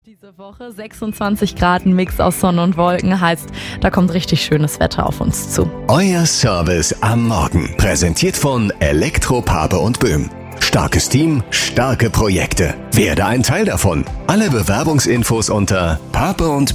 Diese Woche 26 Grad, ein Mix aus Sonne und Wolken, heißt, da kommt richtig schönes Wetter auf uns zu. Euer Service am Morgen, präsentiert von Elektro Pape und Böhm. Starkes Team, starke Projekte. Werde ein Teil davon. Alle Bewerbungsinfos unter pape und